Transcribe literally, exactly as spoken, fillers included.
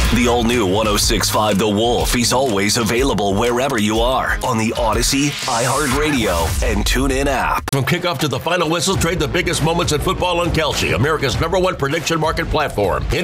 The all-new one oh six point five The Wolf is always available wherever you are on the Odyssey, iHeartRadio, and TuneIn app. From kickoff to the final whistle, trade the biggest moments in football on Kalshi, America's number one prediction market platform.